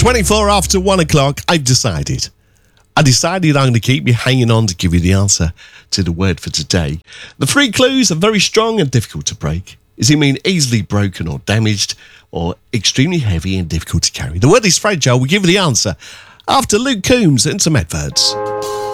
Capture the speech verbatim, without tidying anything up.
twenty-four after one o'clock, I've decided. I decided I'm going to keep you hanging on to give you the answer to the word for today. The three clues are very strong and difficult to break. Does it mean easily broken or damaged, or extremely heavy and difficult to carry? The word is fragile. We'll give you the answer after Luke Combs and some adverts.